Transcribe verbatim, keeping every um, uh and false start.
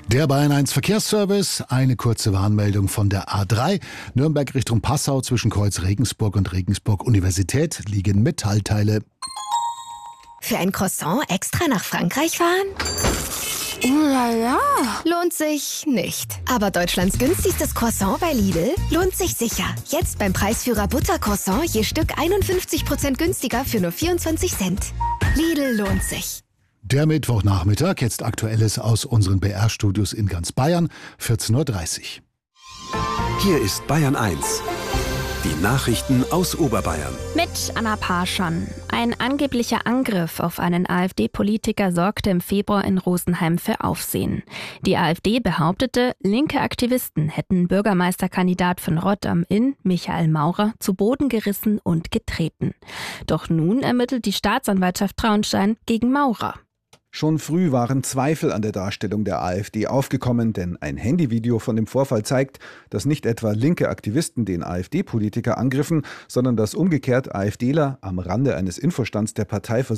Der Bayern eins Verkehrsservice, eine kurze Warnmeldung von der A drei. Nürnberg Richtung Passau zwischen Kreuz Regensburg und Regensburg Universität liegen Metallteile. Für ein Croissant extra nach Frankreich fahren? Oh la la. Lohnt sich nicht. Aber Deutschlands günstigstes Croissant bei Lidl lohnt sich sicher. Jetzt beim Preisführer Buttercroissant je Stück einundfünfzig Prozent günstiger für nur vierundzwanzig Cent. Lidl lohnt sich. Der Mittwochnachmittag, jetzt Aktuelles aus unseren B R-Studios in ganz Bayern, vierzehn Uhr dreißig. Hier ist Bayern eins. Die Nachrichten aus Oberbayern. Mit Anna Parschon. Ein angeblicher Angriff auf einen AfD-Politiker sorgte im Februar in Rosenheim für Aufsehen. Die AfD behauptete, linke Aktivisten hätten Bürgermeisterkandidat von Rott am Inn, Michael Maurer, zu Boden gerissen und getreten. Doch nun ermittelt die Staatsanwaltschaft Traunstein gegen Maurer. Schon früh waren Zweifel an der Darstellung der AfD aufgekommen, denn ein Handyvideo von dem Vorfall zeigt, dass nicht etwa linke Aktivisten den AfD-Politiker angriffen, sondern dass umgekehrt AfDler am Rande eines Infostands der Partei versuchen,